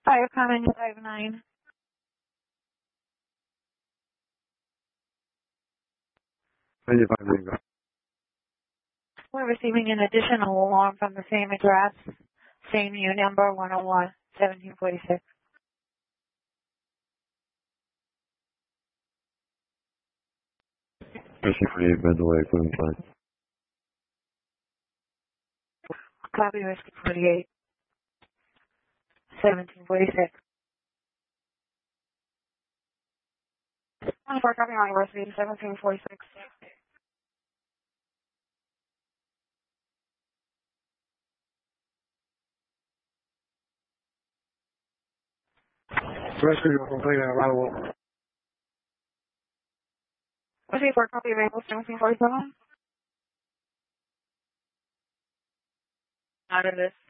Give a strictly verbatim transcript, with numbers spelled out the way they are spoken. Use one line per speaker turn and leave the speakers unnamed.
Fire coming five nine.
ninety-five Lingo.
We're receiving an additional alarm from the same address, same unit number, one oh one, seventeen forty-six.
Whiskey forty-eight, Bendelway, Cleveland Plain.
Copy, Whiskey forty-eight, seventeen forty-six. twenty-four, copy, University, seventeen forty-six.
Rescue, you're complaining about a wall.
Whiskey four, copy, Rainbow, seventeen forty-seven. Out of this.